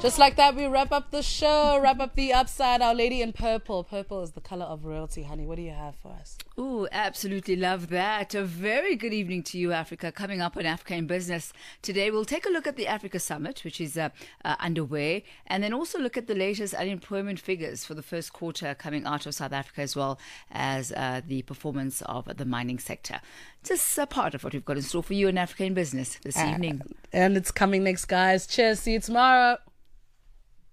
Just like that, we wrap up the show, wrap up the upside. Our Lady in Purple. Purple is the color of royalty, honey. What do you have for us? Ooh, absolutely love that. A very good evening to you, Africa. Coming up on Africa in Business today, we'll take a look at the Africa Summit, which is underway, and then also look at the latest unemployment figures for the first quarter coming out of South Africa, as well as the performance of the mining sector. Just a part of what we've got in store for you in Africa in Business this evening. And it's coming next, guys. Cheers. See you tomorrow.